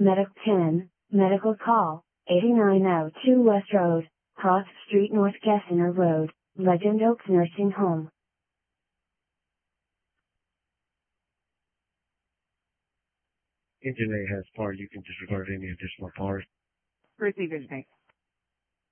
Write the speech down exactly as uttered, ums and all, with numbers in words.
Medic ten, medical call, eighty-nine oh two West Road, Cross Street North Gessner Road, Legend Oaks Nursing Home. Engine A has power. You can disregard any additional powers. Receive engine A.